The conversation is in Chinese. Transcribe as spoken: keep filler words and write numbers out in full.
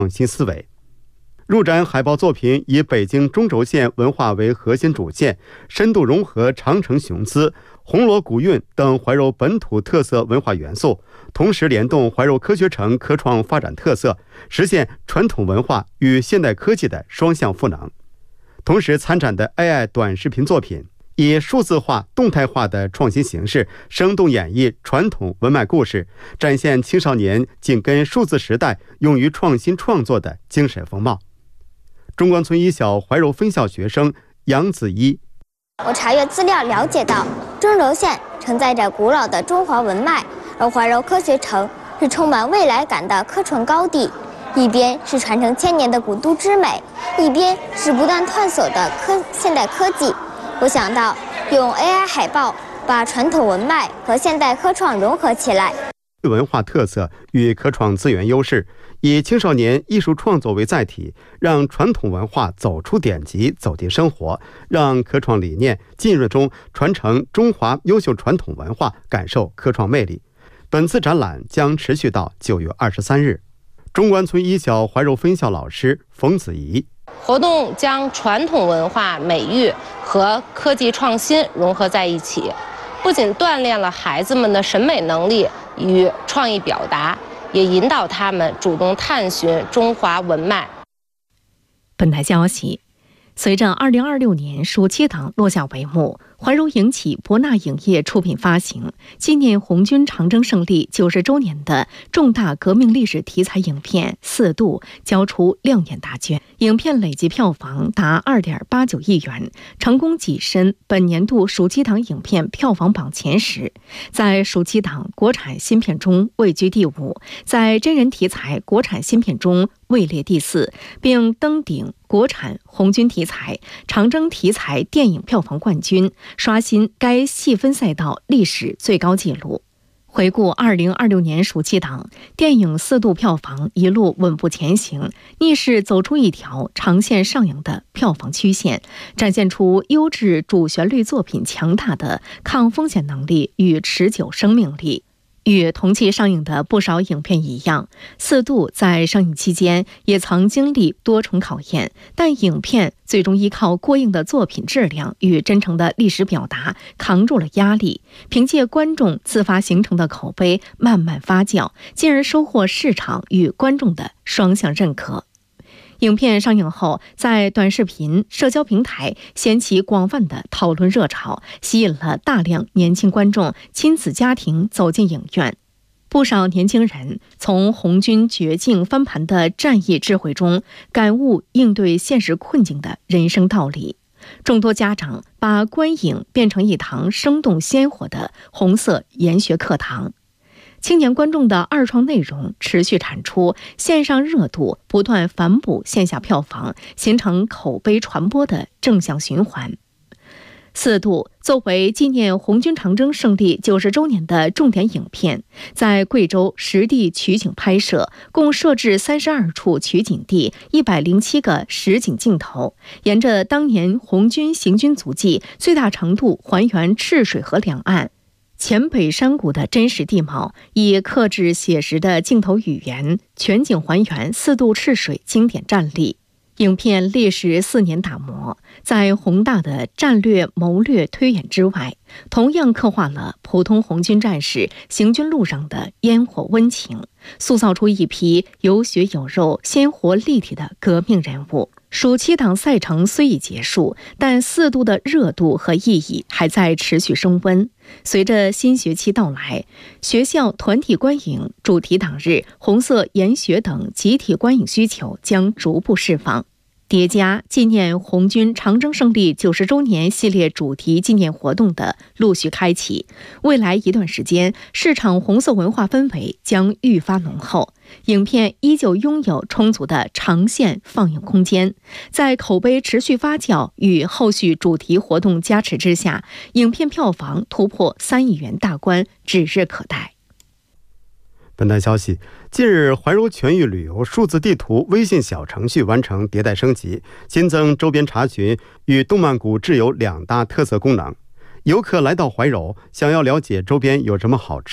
新思维。入展海报作品以北京中轴线文化为核心主线，深度融合长城雄姿、红锣古韵等怀柔本土特色文化元素，同时联动怀柔科学城科创发展特色，实现传统文化与现代科技的双向赋能。同时参展的 A I 短视频作品以数字化、动态化的创新形式，生动演绎传统文脉故事，展现青少年紧跟数字时代、勇于创新创作的精神风貌。中关村一小怀柔分校学生杨子一， 我查阅资料了解到，中轴线承载着古老的中华文脉，而怀柔科学城是充满未来感的科创高地。一边是传承千年的古都之美，一边是不断探索的科现代科技。我想到用 A I 海报把传统文脉和现代科创融合起来， 文化特色与科创资源优势，以青少年艺术创作为载体，让传统文化走出典籍，走进生活，让科创理念浸润中传承中华优秀传统文化，感受科创魅力。本次展览将持续到九月二十三日。中关村一小怀柔分校老师冯子怡， 活动将传统文化美育和科技创新融合在一起，不仅锻炼了孩子们的审美能力与创意表达，也引导他们主动探寻中华文脉。 本台消息，随着二零二六年暑期档落下帷幕，怀柔影启博纳影业出品发行纪念红军长征胜利九十周年的重大革命历史题材影片《四渡》交出亮眼答卷，影片累计票房达二点八九亿元，成功跻身本年度暑期档影片票房榜前十，在暑期档国产新片中位居第五，在真人题材国产新片中位列第四，并登顶国产红军题材、长征题材电影票房冠军，刷新该细分赛道历史最高纪录。回顾二零二六年暑期档，电影《四渡》票房一路稳步前行，逆势走出一条长线上扬的票房曲线，展现出优质主旋律作品强大的抗风险能力与持久生命力。与同期上映的不少影片一样，《四渡》在上映期间也曾经历多重考验，但影片最终依靠过硬的作品质量与真诚的历史表达扛住了压力，凭借观众自发形成的口碑慢慢发酵，进而收获市场与观众的双向认可。影片上映后，在短视频、社交平台掀起广泛的讨论热潮，吸引了大量年轻观众、亲子家庭走进影院。不少年轻人从红军绝境翻盘的战役智慧中感悟应对现实困境的人生道理。众多家长把观影变成一堂生动鲜活的红色研学课堂。青年观众的二创内容持续产出，线上热度不断反哺线下票房，形成口碑传播的正向循环。四渡作为纪念红军长征胜利九十周年的重点影片，在贵州实地取景拍摄，共设置三十二处取景地，一百零七个实景镜头，沿着当年红军行军足迹，最大程度还原赤水河两岸黔北山谷的真实地貌，以克制写实的镜头语言，全景还原四渡赤水经典战例。影片历时四年打磨，在宏大的战略谋略推演之外，同样刻画了普通红军战士行军路上的烟火温情，塑造出一批有血有肉、鲜活立体的革命人物。暑期档赛程虽已结束，但四渡的热度和意义还在持续升温。随着新学期到来，学校团体观影、主题档日、红色研学等集体观影需求将逐步释放。叠加纪念红军长征胜利九十周年系列主题纪念活动的陆续开启，未来一段时间，市场红色文化氛围将愈发浓厚。影片依旧拥有充足的长线放映空间，在口碑持续发酵与后续主题活动加持之下，影片票房突破三亿元大关指日可待。 本台消息，近日怀柔全域旅游数字地图微信小程序完成迭代升级，新增周边查询与动漫谷志游两大特色功能。游客来到怀柔，想要了解周边有什么好吃